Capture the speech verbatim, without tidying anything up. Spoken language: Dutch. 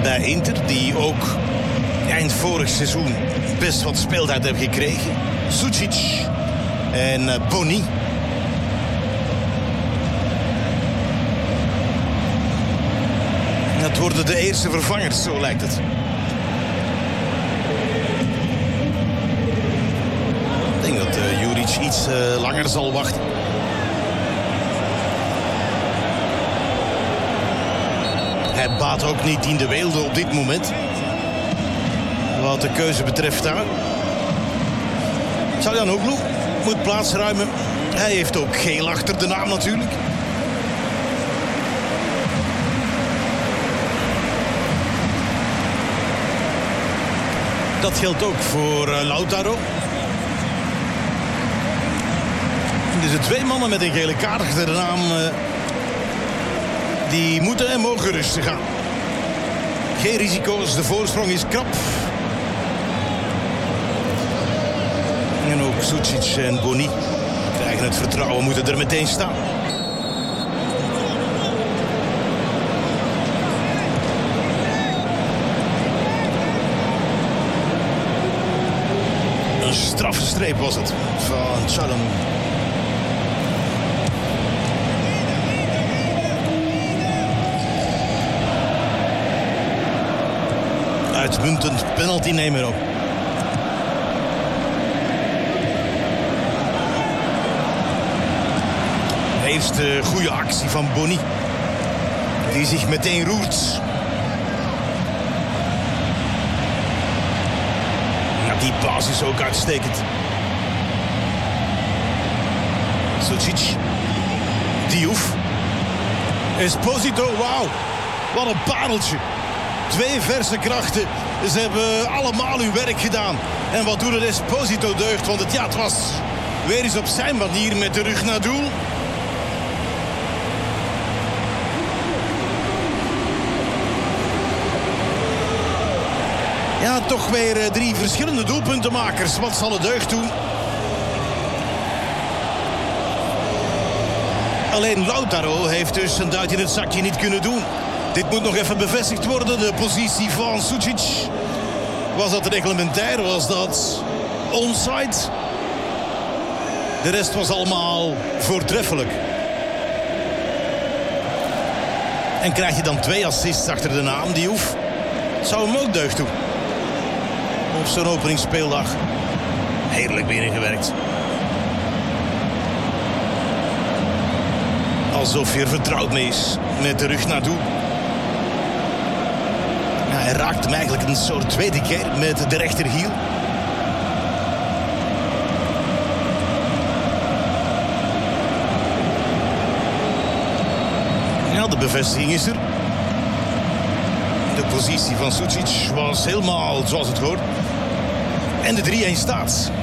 bij Inter, die ook eind vorig seizoen best wat speeltijd hebben gekregen. Sucic en uh, Boni. Dat worden de eerste vervangers, zo lijkt het. Ik denk dat uh, Juric iets uh, langer zal wachten. Hij baat ook niet in de weelde op dit moment. Wat de keuze betreft daar. Çalhanoğlu moet plaatsruimen. Hij heeft ook geel achter de naam natuurlijk. Dat geldt ook voor uh, Lautaro. Dus de twee mannen met een gele kaart achter de naam... Uh, die moeten en mogen rustig gaan. Geen risico's, de voorsprong is krap. En ook Sucic en Boni krijgen het vertrouwen, moeten er meteen staan. Een straffe streep was het van Çalhanoğlu. Uitmuntend penalty nemen ook. Eerste goede actie van Boni. Die zich meteen roert. Ja, die paas is ook uitstekend. Sucic. Diouf. Esposito, wauw. Wat een pareltje. Twee verse krachten. Ze hebben allemaal hun werk gedaan. En wat doet het Esposito deugd? Want het, ja, het was weer eens op zijn manier met de rug naar doel. Ja, toch weer uh, drie verschillende doelpuntenmakers. Wat zal het deugd doen? Alleen Lautaro heeft dus een duit in het zakje niet kunnen doen. Dit moet nog even bevestigd worden. De positie van Sucic. Was dat reglementair? Was dat onside? De rest was allemaal voortreffelijk. En krijg je dan twee assists achter de naam, Diouf? Zou hem ook deugd doen. Op zo'n openingsspeeldag. Heerlijk binnengewerkt. Alsof je er vertrouwd mee is. Met de rug naar doel. Ja, hij raakt hem eigenlijk een soort tweede keer met de rechterhiel. Ja, de bevestiging is er. De positie van Sucic was helemaal zoals het hoort. En de drie-een staat.